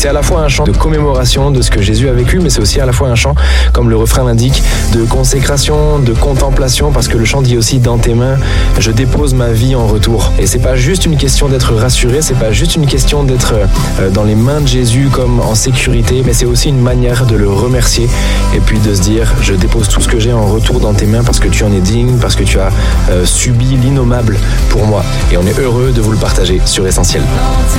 c'est à la fois un chant de commémoration de ce que Jésus a vécu, mais c'est aussi à la fois un chant, comme le refrain l'indique, de consécration, de contemplation, parce que le chant dit aussi dans tes mains, je dépose ma vie en retour. Et c'est pas juste une question d'être rassuré, c'est pas juste une question d'être dans les mains de Jésus comme en sécurité, mais c'est aussi une manière de le remercier et puis de se dire, je dépose tout ce que j'ai en retour dans tes mains parce que tu en es digne, parce que tu as subi l'innommable pour moi. Et on est heureux de vous le partager sur Essentiel.